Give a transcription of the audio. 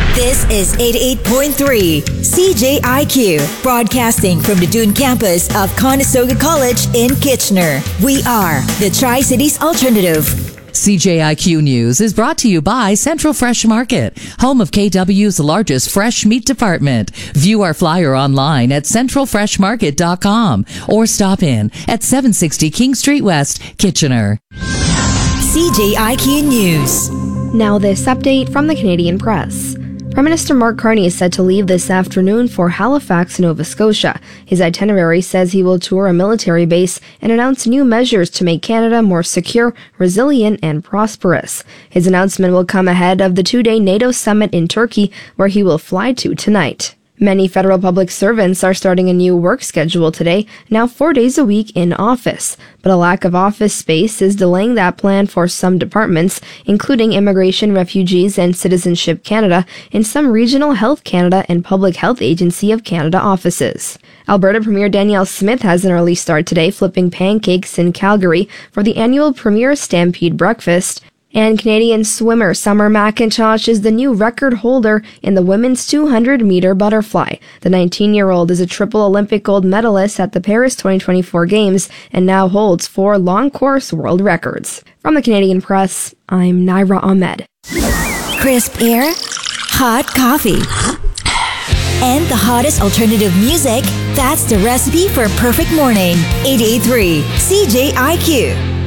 This is 88.3 CJIQ, broadcasting from the Dune campus of Conestoga College in Kitchener. We are the Tri-Cities Alternative. CJIQ News is brought to you by Central Fresh Market, home of KW's largest fresh meat department. View our flyer online at centralfreshmarket.com or stop in at 760 King Street West, Kitchener. CJIQ News. Now this update from the Canadian Press. Prime Minister Mark Carney is set to leave this afternoon for Halifax, Nova Scotia. His itinerary says he will tour a military base and announce new measures to make Canada more secure, resilient, and prosperous. His announcement will come ahead of the two-day NATO summit in Turkey, where he will fly to tonight. Many federal public servants are starting a new work schedule today, now 4 days a week in office. But a lack of office space is delaying that plan for some departments, including Immigration, Refugees, and Citizenship Canada, and some Regional Health Canada and Public Health Agency of Canada offices. Alberta Premier Danielle Smith has an early start today, flipping pancakes in Calgary for the annual Premier Stampede Breakfast. And Canadian swimmer Summer McIntosh is the new record holder in the women's 200-meter butterfly. The 19-year-old is a triple Olympic gold medalist at the Paris 2024 Games and now holds 4 long course world records. From the Canadian Press, I'm Naira Ahmed. Crisp air, hot coffee, and the hottest alternative music. That's the recipe for a perfect morning. 88.3 CJIQ.